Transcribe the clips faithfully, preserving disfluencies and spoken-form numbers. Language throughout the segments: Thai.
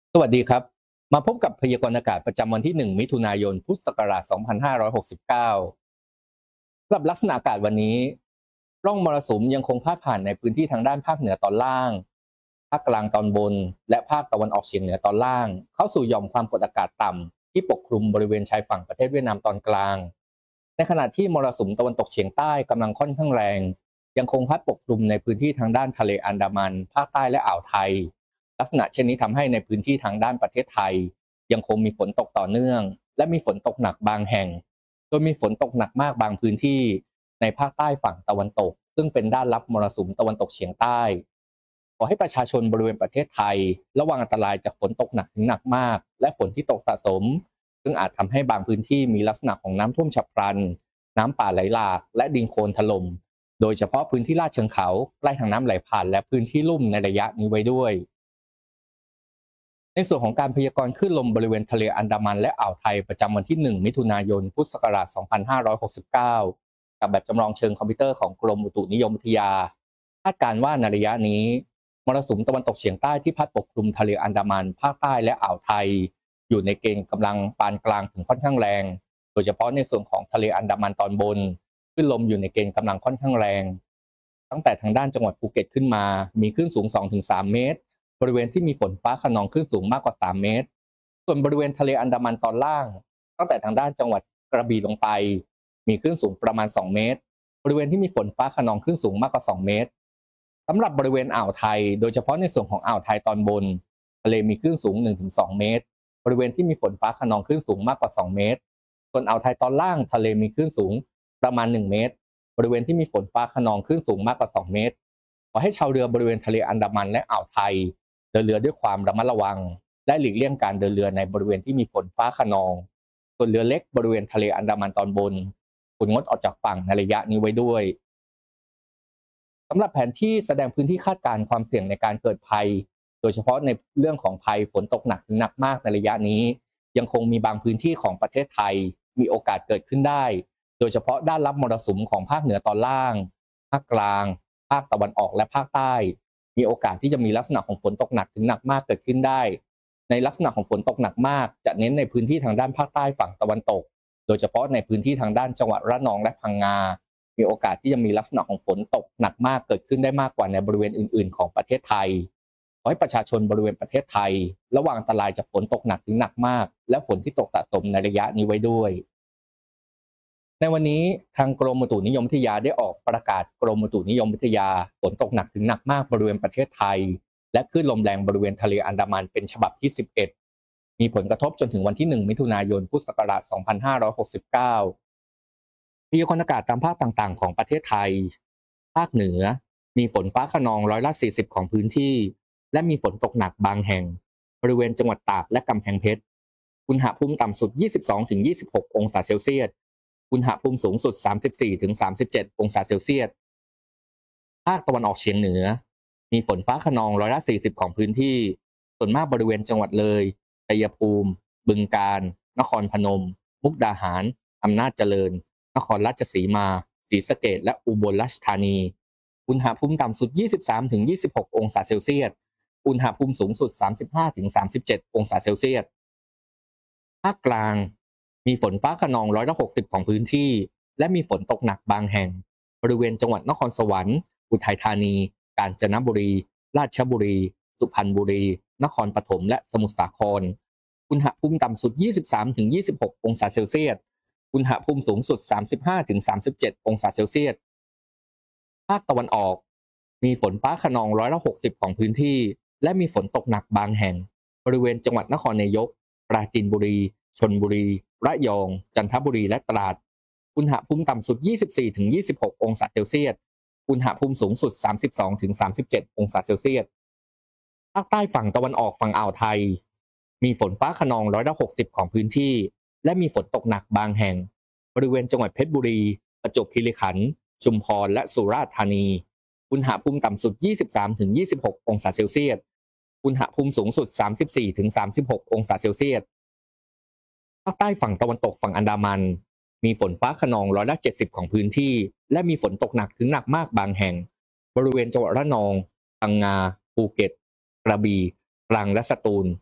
สวัสดีครับมาพบกับพยากรณ์อากาศประจำวันที่หนึ่งมิถุนายนพุทธศักราชสองพันห้าร้อยหกสิบเก้าสำหรับลักษณะอากาศวันนี้ร่องมรสุมยังคงพาดผ่านในพื้นที่ทางด้านภาคเหนือตอนล่างภาคกลางตอนบนและภาคตะวันออกเฉียงเหนือตอนล่างเข้าสู่หย่อมความกดอากาศต่ำที่ปกคลุมบริเวณชายฝั่งประเทศเวียดนามตอนกลางในขณะที่มรสุมตะวันตกเฉียงใต้กำลังค่อนข้างแรงยังคงพัดปกคลุมในพื้นที่ทางด้านทะเลอันดามันภาคใต้และอ่าวไทย ลักษณะเช่นนี้ทำให้ในพื้นที่ทางด้านประเทศไทยยังคงมีฝนตกต่อเนื่องและมีฝนตกหนักบางแห่งโดยมีฝนตกหนักมากบางพื้นที่ในภาคใต้ฝั่งตะวันตกซึ่งเป็นด้านรับมรสุมตะวันตกเฉียงใต้ขอให้ประชาชนบริเวณประเทศไทยระวังอันตรายจากฝนตกหนักถึงหนักมากและฝนที่ตกสะสมซึ่งอาจทำให้บางพื้นที่มีลักษณะของน้ำท่วมฉับพลันน้ำป่าไหลหลากและดินโคลนถล่มโดยเฉพาะพื้นที่ลาดเชิงเขาใกล้ทางน้ำไหลผ่านและพื้นที่ลุ่มในระยะนี้ไว้ด้วย ในส่วนของการพยากรณ์คลื่นลมบริเวณทะเลอันดามันและอ่าวไทยประจำวันที่หนึ่งมิถุนายนพุทธศักราชสองพันห้าร้อยหกสิบเก้ากับแบบจำลองเชิงคอมพิวเตอร์ของกรมอุตุนิยมวิทยาคาดการณ์ว่าในระยะนี้มรสุมตะวันตกเฉียงใต้ที่พัดปกคลุมทะเลอันดามันภาคใต้และอ่าวไทยอยู่ในเกณฑ์กำลังปานกลางถึงค่อนข้างแรงโดยเฉพาะในส่วนของทะเลอันดามันตอนบนคลื่นลมอยู่ในเกณฑ์กำลังค่อนข้างแรงตั้งแต่ทางด้านจังหวัดภูเก็ตขึ้นมามีคลื่นสูงสองถึงสามเมตร บริเวณที่มีฝนฟ้าคะนองคลื่นสูงมากกว่าสามเมตร ส่วนบริเวณทะเลอันดามันตอนล่างตั้งแต่ทางด้านจังหวัดกระบี่ลงไปมีคลื่นสูงประมาณสองเมตร บริเวณที่มีฝนฟ้าคะนองคลื่นสูงมากกว่าสองเมตรสำหรับบริเวณอ่าวไทยโดยเฉพาะในส่วนของอ่าวไทยตอนบนทะเลมีคลื่นสูงหนึ่งถึงสองเมตร บริเวณที่มีฝนฟ้าคะนองคลื่นสูงมากกว่าสองเมตร ส่วนอ่าวไทยตอนล่างทะเลมีคลื่นสูงประมาณหนึ่งเมตร บริเวณที่มีฝนฟ้าคะนองคลื่นสูงมากกว่าสองเมตรขอให้ชาวเรือบริเวณทะเลอันดามันและอ่าวไทย เดินเรือด้วยความระมัดระวังและหลีกเลี่ยงการเดินเรือในบริเวณที่มีฝนฟ้าคะนองส่วนเรือเล็กบริเวณทะเลอันดามันตอนบนควรงดออกจากฝั่งในระยะนี้ไว้ด้วยสำหรับแผนที่แสดงพื้นที่คาดการณ์ความเสี่ยงในการเกิดภัยโดยเฉพาะในเรื่องของภัยฝนตกหนักถึงหนักมากในระยะนี้ยังคงมีบางพื้นที่ของประเทศไทยมีโอกาสเกิดขึ้นได้โดยเฉพาะด้านรับมรสุมของภาคเหนือตอนล่างภาคกลางภาคตะวันออกและภาคใต้ มีโอกาสที่จะมีลักษณะของฝนตกหนักถึงหนักมากเกิดขึ้นได้ในลักษณะของฝนตกหนักมากจะเน้นในพื้นที่ทางด้านภาคใต้ฝั่งตะวันตกโดยเฉพาะในพื้นที่ทางด้านจังหวัดระนองและพังงามีโอกาสที่จะมีลักษณะของฝนตกหนักมากเกิดขึ้นได้มากกว่าในบริเวณอื่นๆของประเทศไทยขอให้ประชาชนบริเวณประเทศไทยระวังอันตรายจากฝนตกหนักถึงหนักมากและฝนที่ตกสะสมในระยะนี้ไว้ด้วย ในวันนี้ทางกรมอุตุนิยมวิทยาได้ออกประกาศกรมอุตุนิยมวิทยาฝนตกหนักถึงหนักมากบริเวณประเทศไทยและคลื่นลมแรงบริเวณทะเลอันดามันเป็นฉบับที่สิบเอ็ดมีผลกระทบจนถึงวันที่หนึ่งมิถุนายนพุทธศักราชสองพันห้าร้อยหกสิบเก้าพยากรณ์อากาศตามภาคต่างๆของประเทศไทยภาคเหนือมีฝนฟ้าคะนองร้อยละสี่สิบของพื้นที่และมีฝนตกหนักบางแห่งบริเวณจังหวัดตากและกำแพงเพชรอุณหภูมิต่ำสุดยี่สิบสองถึงยี่สิบหกองศาเซลเซียส อุณหภูมิสูงสุดสามสิบสี่ถึงสามสิบเจ็ดองศาเซลเซียสภาคตะวันออกเฉียงเหนือมีฝนฟ้าคะนองร้อยละสี่สิบของพื้นที่ส่วนมากบริเวณจังหวัดเลยชัยภูมิบึงกาฬนครพนมมุกดาหารอำนาจเจริญนครราชสีมาศรีสะเกษและอุบลราชธานีอุณหภูมิต่ำสุดยี่สิบสามถึงยี่สิบหกองศาเซลเซียสอุณหภูมิสูงสุดสามสิบห้าถึงสามสิบเจ็ดองศาเซลเซียสภาคกลางมีฝนฟ้าคะนองร้อยละหกสิบของพื้นที่และมีฝนตกหนักบางแห่งบริเวณจังหวัดนครสวรรค์อุทัยธานีกาญจนบุรีราชบุรีสุพรรณบุรีนครปฐมและสมุทรสาครอุณหภูมิต่ำสุดยี่สิบสามถึงยี่สิบหกองศาเซลเซียสอุณหภูมิสูงสุดสามสิบห้าถึงสามสิบเจ็ดองศาเซลเซียสภาคตะวันออกมีฝนฟ้าคะนองร้อยละหกสิบของพื้นที่และมีฝนตกหนักบางแห่งบริเวณจังหวัดนครนายกปราจีนบุรีชลบุรีระยองจันทบุรีและตราดอุณหภูมิต่ำสุดยี่สิบสี่ถึงยี่สิบหกองศาเซลเซียสอุณหภูมิสูงสุดสามสิบสองถึงสามสิบเจ็ดองศาเซลเซียสภาคใต้ฝั่งตะวันออกฝั่งอ่าวไทยมีฝนฟ้าคะนองร้อยละหกสิบของพื้นที่และมีฝนตกหนักบางแห่งบริเวณจังหวัดเพชรบุรีประจวบคีรีขันธ์ชุมพรและสุราษฎร์ธานีอุณหภูมิต่ำสุดยี่สิบสามถึงยี่สิบหกองศาเซลเซียสอุณหภูมิสูงสุดสามสิบสี่ถึงสามสิบหกองศาเซลเซียสภาคใต้ฝั่งตะวันตกฝั่งอันดามันมีฝนฟ้าคะนองร้อยละเจ็ดสิบของพื้นที่และมีฝนตกหนักถึงหนักมากบางแห่งบริเวณจังหวัดระนองพังงาภูเก็ตกระบี่ตรังและสตูล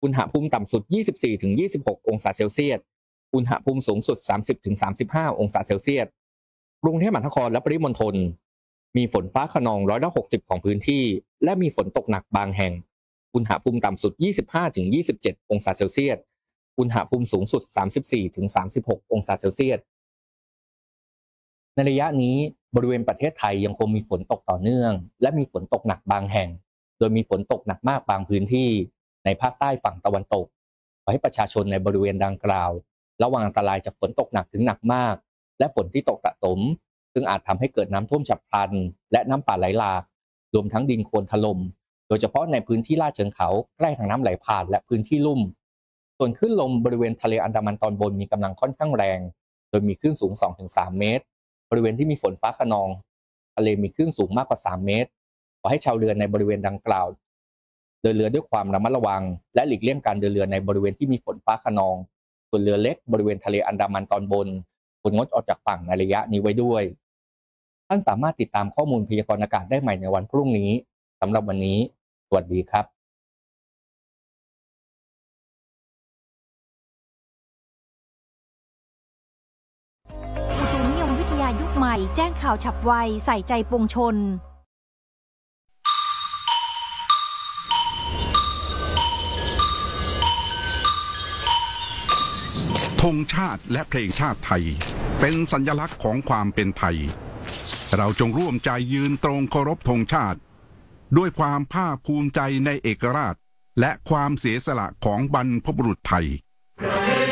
อุณหภูมิต่ำสุด ยี่สิบสี่ถึงยี่สิบหก องศาเซลเซียสอุณหภูมิสูงสุด สามสิบถึงสามสิบห้า องศาเซลเซียสกรุงเทพมหานครและปริมณฑลมีฝนฟ้าคะนองร้อยละหกสิบของพื้นที่และมีฝนตกหนักบางแห่งอุณหภูมิต่ำสุด ยี่สิบห้าถึงยี่สิบเจ็ด องศาเซลเซียสอุณหภูมิสูงสุด สามสิบสี่ถึงสามสิบหก องศาเซลเซียสในระยะนี้บริเวณประเทศไทยยังคงมีฝนตกต่อเนื่องและมีฝนตกหนักบางแห่งโดยมีฝนตกหนักมากบางพื้นที่ในภาคใต้ฝั่งตะวันตกขอให้ประชาชนในบริเวณดังกล่าวระวังอันตรายจากฝนตกหนักถึงหนักมากและฝนที่ตกสะสมซึ่งอาจทำให้เกิดน้ำท่วมฉับพลันและน้ำป่าไหลหลากรวมทั้งดินโคลนถล่มโดยเฉพาะในพื้นที่ลาดเชิงเขาใกล้ทางน้ำไหลผ่านและพื้นที่ลุ่มส่วนคลื่นลมบริเวณทะเลอันดามันตอนบนมีกำลังค่อนข้างแรงโดยมีคลื่นสูง สองถึงสาม เมตรบริเวณที่มีฝนฟ้าคะนองทะเลมีคลื่นสูงมากกว่าสามเมตรขอให้ชาวเรือในบริเวณดังกล่าวเดินเรือด้วยความระมัดระวังและหลีกเลี่ยงการเดินเรือในบริเวณที่มีฝนฟ้าคะนองส่วนเรือเล็กบริเวณทะเลอันดามันตอนบนควรงดออกจากฝั่งในระยะนี้ไว้ด้วยท่านสามารถติดตามข้อมูลพยากรณ์อากาศได้ใหม่ในวันพรุ่งนี้สำหรับวันนี้สวัสดีครับอุตุนิยมวิทยายุคใหม่แจ้งข่าวฉับไวใส่ใจปวงชนธงชาติและเพลงชาติไทยเป็นสัญลักษณ์ของความเป็นไทยเราจงร่วมใจยืนตรงเคารพธงชาติด้วยความภาคภูมิใจในเอกราชและความเสียสละของบรรพบุรุษไทย